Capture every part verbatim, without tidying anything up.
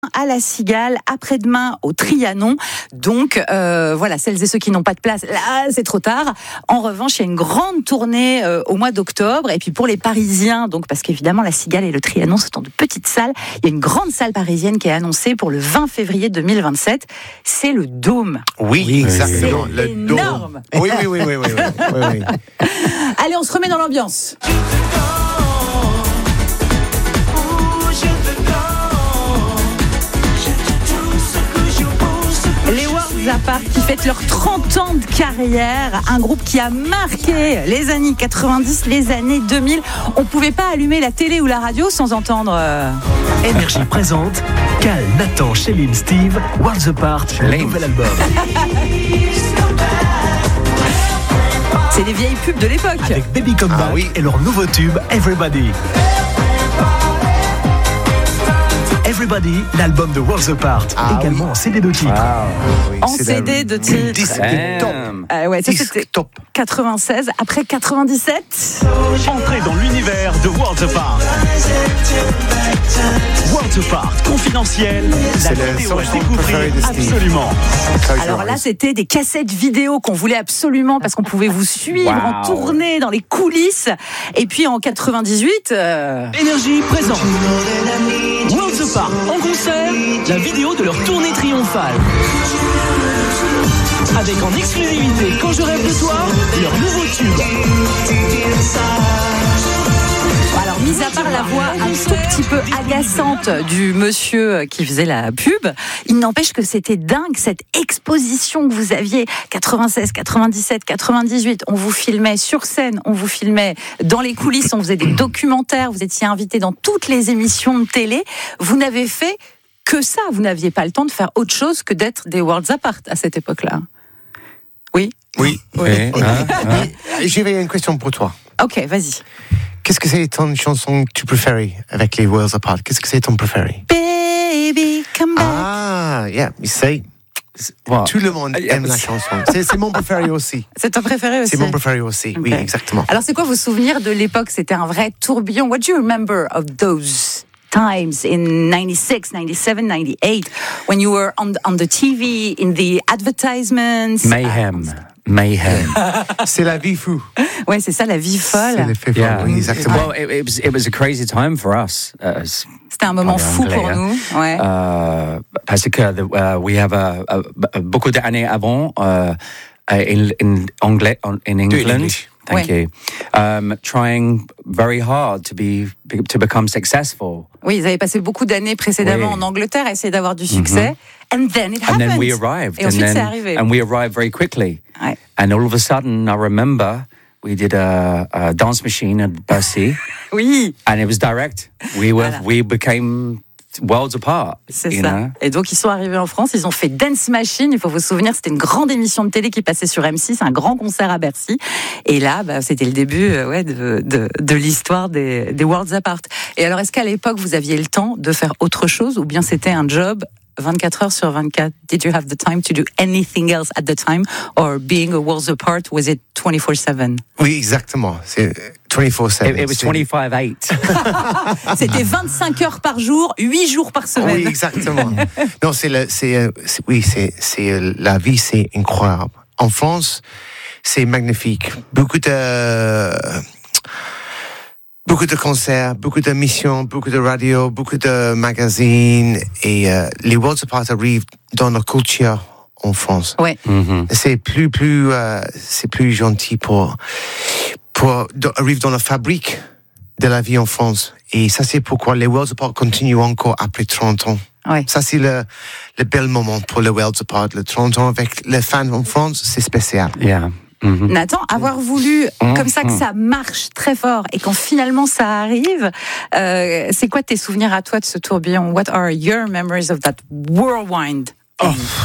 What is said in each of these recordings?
à la Cigale, après-demain au Trianon. Donc euh, voilà, celles et ceux qui n'ont pas de place, là c'est trop tard. En revanche, il y a une grande tournée euh, au mois d'octobre. Et puis pour les Parisiens, donc parce qu'évidemment la Cigale et le Trianon ce sont de petites salles, il y a une grande salle parisienne qui est annoncée pour le vingt février deux mille vingt-sept. C'est le Dôme. Oui, oui exactement. C'est le énorme. Dôme. Oui, oui, oui, oui, oui, oui, oui, oui. Allez, on se remet dans l'ambiance. Les Worlds Apart qui fêtent leurs trente ans de carrière, un groupe qui a marqué les années quatre-vingt-dix, les années deux mille. On ne pouvait pas allumer la télé ou la radio sans entendre... Euh... Énergie présente Cal, Nathan, Chéline, Steve, Worlds Apart, le nouvel album. C'est des vieilles pubs de l'époque. Avec Baby Come Back ah, oui. et leur nouveau tube Everybody. Everybody, l'album de Worlds Apart, ah, également oui. en C D de titre. Ah, oui, en C D de titre. Disque top. Euh, ouais, ça Disque c'était top. quatre-vingt-seize, après quatre-vingt-dix-sept. Entrez dans l'univers de Worlds Apart. Worlds Apart, confidentiel. C'est la le vidéo à son découvrir de absolument. Alors là, c'était des cassettes vidéo qu'on voulait absolument parce qu'on pouvait vous suivre wow. en tournée dans les coulisses. Et puis en quatre-vingt-dix-huit... Euh... Énergie présente. Worlds Apart en concert, la vidéo de leur tournée triomphale. Avec en exclusivité Quand je rêve de toi, leur nouveau tube. Alors, mis à part la voix un tout petit peu agaçante du monsieur qui faisait la pub, il n'empêche que c'était dingue, cette exposition que vous aviez, quatre-vingt-seize, quatre-vingt-dix-sept, quatre-vingt-dix-huit, on vous filmait sur scène, on vous filmait dans les coulisses, on faisait des documentaires, vous étiez invité dans toutes les émissions de télé, vous n'avez fait que ça, vous n'aviez pas le temps de faire autre chose que d'être des Worlds Apart à cette époque-là. Oui ? Oui. oui. oui. Hein, hein. J'avais une question pour toi. Ok, vas-y. Qu'est-ce que c'est ton chanson que tu préfères avec les Worlds Apart? Qu'est-ce que c'est ton préféré? Baby, come back. Ah, yeah, you say. Wow. Tout le monde aime la chanson. C'est, c'est mon préféré aussi. C'est ton préféré aussi? C'est mon préféré aussi, okay. Oui, exactement. Alors, c'est quoi vos souvenirs de l'époque? C'était un vrai tourbillon. What do you remember of those times in ninety-six, ninety-seven, ninety-eight, when you were on, on the T V, in the advertisements? Mayhem. Mayhem. C'est la vie fou. Ouais, c'est ça, la vie folle. C'est l'effet yeah. folle, oui, exactement. Well, it, it, was, it was a crazy time for us. Uh, C'était un moment fou anglais, pour hein. nous. Ouais. Uh, parce que uh, we have a, a, a, beaucoup d'années avant uh, in, in anglais, in England. Thank ouais. you. Um, trying very hard to be to become successful. Oui, ils avaient passé beaucoup d'années précédemment oui. en Angleterre à essayer d'avoir du succès. Mm-hmm. And then it happened. And then we arrived. Et ensuite, and then, c'est arrivé. And we arrived very quickly. Ouais. And all of a sudden, I remember we did a, a dance machine at Bercy. Oui. And it was direct. We were, voilà. we became Worlds Apart. C'est you ça. Know? Et donc, ils sont arrivés en France, ils ont fait Dance Machine. Il faut vous souvenir, c'était une grande émission de télé qui passait sur M six, un grand concert à Bercy. Et là, bah, c'était le début euh, ouais, de, de, de l'histoire des, des Worlds Apart. Et alors, est-ce qu'à l'époque, vous aviez le temps de faire autre chose ou bien c'était un job vingt-quatre heures sur vingt-quatre? Did you have the time to do anything else at the time? Or being a Worlds Apart, was it twenty-four seven? Oui, exactement. C'est twenty-four seven. It, it was twenty-five eight. C'était vingt-cinq heures par jour, huit jours par semaine. Oui, exactement. Non, c'est, le, c'est, c'est oui, c'est, c'est la vie, c'est incroyable. En France, c'est magnifique. Beaucoup de Beaucoup de concerts, beaucoup d'émissions, beaucoup de radio, beaucoup de magazines et euh, les Worlds Apart arrivent dans la culture en France. Ouais. Mm-hmm. C'est plus plus euh, c'est plus gentil pour pour arriver dans la fabrique de la vie en France et ça c'est pourquoi les Worlds Apart continuent encore après trente ans. Ouais. Ça c'est le le bel moment pour les Worlds Apart, le trente ans avec les fans en France, c'est spécial. Yeah. Mm-hmm. Nathan, avoir voulu mm-hmm. comme ça que ça marche très fort et quand finalement ça arrive, euh, c'est quoi tes souvenirs à toi de ce tourbillon? What are your memories of that whirlwind? Oh,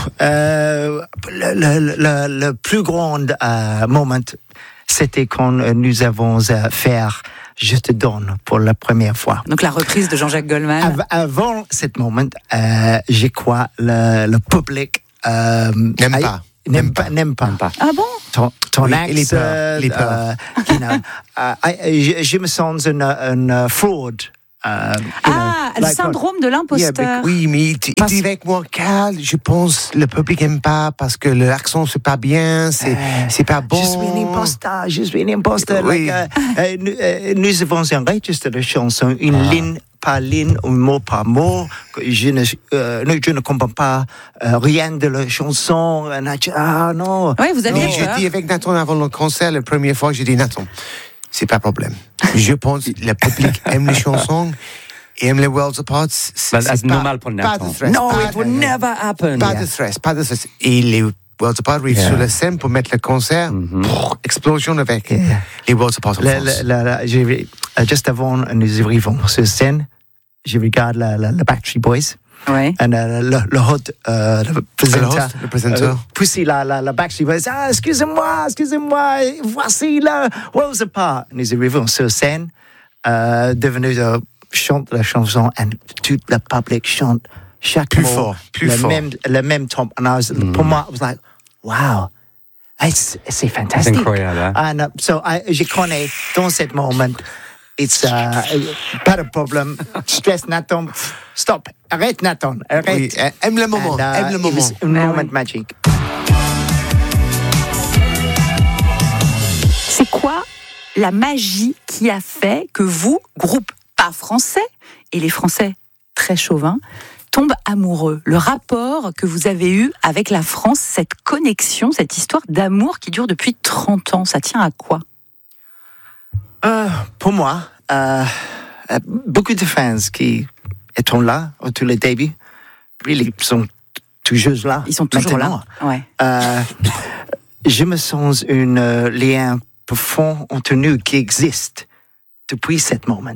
euh, le, le, le, le plus grand euh, moment, c'était quand nous avons euh, fait Je te donne pour la première fois. Donc la reprise de Jean-Jacques Goldman. Av- avant ce moment, euh, je crois le, le public euh, n'aime a, pas. N'aime pas, n'aime pas. pas. Ah bon? Ton, ton oui, accent, il est peur. Il est peur. Uh, you know, uh, I, je, je me sens une, une fraude Uh, ah, know, le like syndrome de l'imposteur. Yeah, oui, mais il, il dit avec moi, Carl, je pense le public n'aime pas parce que l'accent c'est pas bien, c'est, uh, c'est pas bon. Je suis un imposteur, je suis un imposteur. Oui. Like, uh, uh, nous, uh, nous avons enregistré la chanson, une ah. ligne par ligne, un mot par mot. Je ne, euh, je ne comprends pas euh, rien de la chanson. Ah non. Oui, vous avez non. J'ai dit avec Nathan avant le concert, la première fois, j'ai dit Nathan. C'est pas problème. Je pense que le public aime les chansons et aime les Worlds Apart. C'est, c'est pas, normal pour Nathan. Pas de stress. No, pas it would never happen. Pas yeah. de stress, pas de stress. Et les Worlds Apart arrivent yeah. sur la scène pour mettre le concert. Mm-hmm. Pff, explosion avec yeah. les Worlds Apart en la, France. La, la, la, j'ai, juste avant nous arrivons sur scène, je regarde la, la, la Backstreet Boys. Ouais. Et euh, le, le hôte, euh, le présenteur, le présenteur. Euh, pousser la, la, la Backstreet Boys. Ah, excusez-moi, excusez-moi, voici le Worlds Apart. Nous arrivons sur scène, euh, devenu euh, chante la chanson, et tout le public chante chaque plus mot, fort, plus le fort. même, le même temps. And I was, mm. Pour moi, I was like, wow. It's, c'est fantastique. C'est incroyable. Hein? And uh, so, I, je connais dans ce moment. It's uh, pas de problème. Stress, Nathan. Stop. Arrête, Nathan. Arrête. Oui, aime le moment. And, uh, aime le moment. It was un moment oui. magique. C'est quoi la magie qui a fait que vous, groupe pas français, et les Français très chauvins, tombent amoureux? Le rapport que vous avez eu avec la France, cette connexion, cette histoire d'amour qui dure depuis trente ans, ça tient à quoi? Euh, pour moi, euh, beaucoup de fans qui étaient là au tout le début, really, sont toujours là. Ils sont toujours maintenant. là. Ouais. Euh, je me sens un euh, lien profond entre nous qui existe depuis ce moment.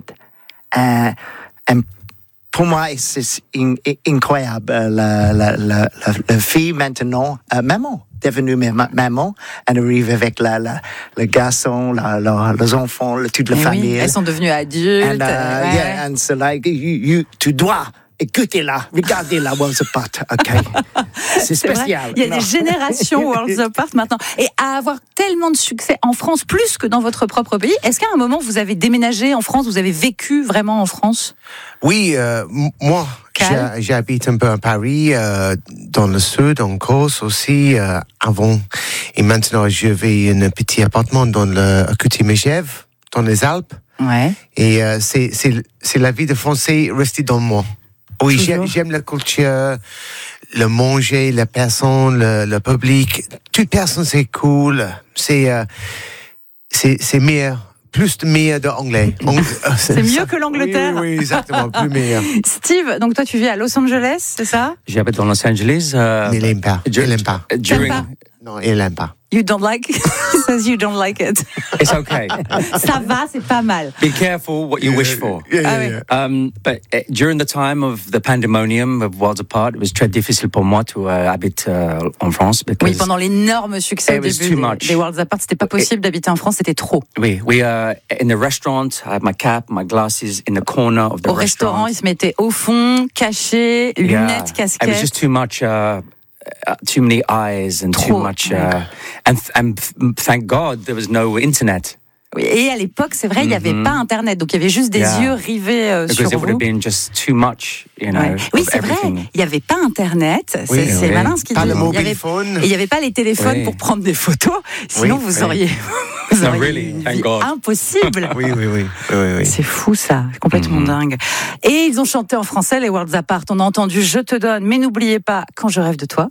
Euh, et pour moi, c'est in, in, incroyable. La, la, la, la, la fille maintenant, euh, maman. Devenue maman, elle arrive avec la, la, le garçon, la, la, les enfants, la, toute la et famille. Oui, elles sont devenues adultes. And, uh, ouais. yeah, and so like, you, you, tu dois écouter-la, regardez-la Worlds Apart, ok? C'est spécial. Vrai. Il y a non. des générations Worlds Apart maintenant. Et à avoir tellement de succès en France, plus que dans votre propre pays, est-ce qu'à un moment, vous avez déménagé en France, vous avez vécu vraiment en France? Oui, euh, moi, j'habite un peu à Paris, euh, dans le sud, en Corse aussi, euh, avant. Et maintenant, je vis un petit appartement dans le Côte-Megève, dans les Alpes. Ouais. Et euh, c'est, c'est, c'est la vie de Français restée dans moi. Oui, j'aime, j'aime la culture, le manger, la personne, le, le public. Toute personne, c'est cool. C'est, euh, c'est, c'est meilleur. Plus de meilleur de anglais. Ang- c'est, c'est mieux ça. Que l'Angleterre. Oui, oui, exactement, plus meilleur. Steve, donc toi tu vis à Los Angeles, c'est ça? J'habite dans Los Angeles. Uh, Mais il n'aime pas. Il n'aime pas. During... pas. Non, il n'aime pas. You don't like it? He says you don't like it. It's okay. Ça va, c'est pas mal. Be careful what you wish for. Yeah, yeah, yeah. Um, but uh, during the time of the pandemonium of Worlds Apart, it was très difficile pour moi to uh, habiter uh, en France. Oui, pendant l'énorme succès au début des, des Worlds Apart, c'était pas possible d'habiter en France, c'était trop. Oui, we uh, in the restaurant, I had my cap, my glasses in the corner of the au restaurant. Au restaurant, ils se mettaient au fond, cachés, lunettes, yeah. casquettes. It was just too much. Uh, Uh, too many eyes and Trop. too much uh, and, and thank God there was no internet. Et à l'époque, c'est vrai, il mm-hmm. n'y avait pas Internet, donc il y avait juste des yeah. yeux rivés euh, sur it vous. Would have been just too much, you know, ouais. Oui, c'est everything. vrai, il n'y avait pas Internet, oui, c'est, c'est oui. malin ce qu'il pas dit. Le il mobile y avait, phone. Et il n'y avait pas les téléphones oui. pour prendre des photos, sinon oui, vous oui. auriez, vous no, auriez really, une thank vie God. impossible. oui, oui, oui, oui, oui. C'est fou ça, complètement mm-hmm. dingue. Et ils ont chanté en français les Worlds Apart, on a entendu Je te donne, mais n'oubliez pas Quand je rêve de toi.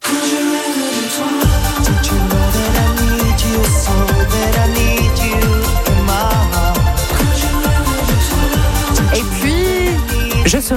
Et puis, je serai